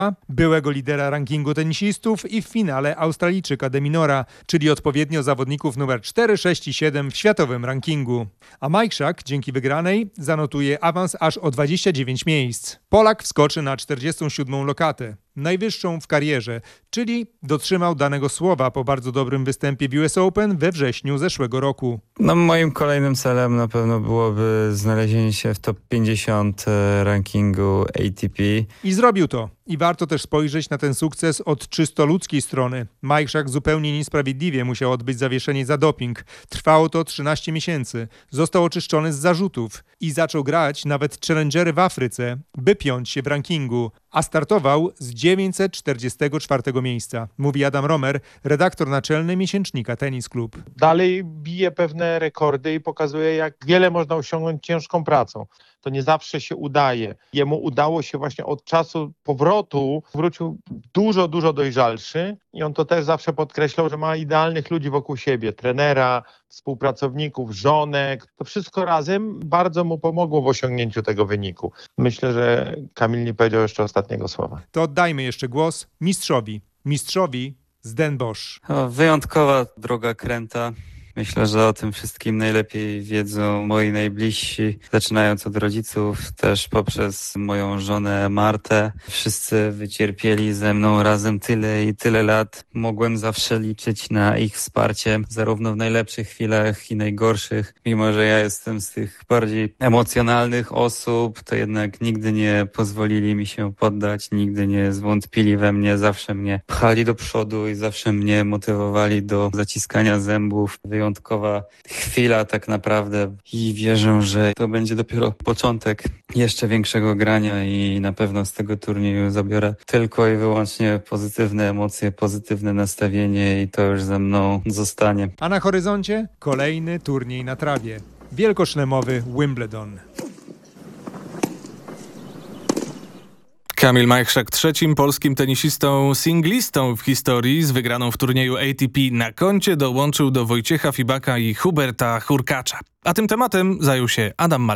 byłego lidera rankingu tenisistów i w finale Australijczyka de Minaura, czyli odpowiednio zawodników numer 4, 6 i 7 w światowym rankingu. A Majchrzak dzięki wygranej zanotuje awans aż o 29 miejsc. Polak wskoczy na 47. lokatę, najwyższą w karierze, czyli dotrzymał danego słowa po bardzo dobrym występie w US Open we wrześniu zeszłego roku. Moim kolejnym celem na pewno byłoby znalezienie się w top 50 rankingu ATP. I zrobił to. I warto też spojrzeć na ten sukces od czysto ludzkiej strony. Majchrzak zupełnie niesprawiedliwie musiał odbyć zawieszenie za doping. Trwało to 13 miesięcy. Został oczyszczony z zarzutów i zaczął grać nawet challengery w Afryce, by piąć się w rankingu. A startował z 944 miejsca, mówi Adam Romer, redaktor naczelny miesięcznika Tennis Club. Dalej bije pewne rekordy i pokazuje, jak wiele można osiągnąć ciężką pracą. To nie zawsze się udaje. Jemu udało się właśnie od czasu powrotu, wrócił dużo dojrzalszy i on to też zawsze podkreślał, że ma idealnych ludzi wokół siebie, trenera, współpracowników, żonek. To wszystko razem bardzo mu pomogło w osiągnięciu tego wyniku. Myślę, że Kamil nie powiedział jeszcze ostatniego słowa. To oddajmy jeszcze głos mistrzowi z Den Bosch. Wyjątkowa droga kręta. Myślę, że o tym wszystkim najlepiej wiedzą moi najbliżsi, zaczynając od rodziców, też poprzez moją żonę Martę. Wszyscy wycierpieli ze mną razem tyle i tyle lat. Mogłem zawsze liczyć na ich wsparcie, zarówno w najlepszych chwilach i najgorszych. Mimo że ja jestem z tych bardziej emocjonalnych osób, to jednak nigdy nie pozwolili mi się poddać, nigdy nie zwątpili we mnie, zawsze mnie pchali do przodu i zawsze mnie motywowali do zaciskania zębów. Wyjątkowa chwila tak naprawdę i wierzę, że to będzie dopiero początek jeszcze większego grania i na pewno z tego turnieju zabiorę tylko i wyłącznie pozytywne emocje, pozytywne nastawienie i to już ze mną zostanie. A na horyzoncie kolejny turniej na trawie. Wielkoszlemowy Wimbledon. Kamil Majchrzak trzecim polskim tenisistą singlistą w historii z wygraną w turnieju ATP na koncie dołączył do Wojciecha Fibaka i Huberta Hurkacza. A tym tematem zajął się Adam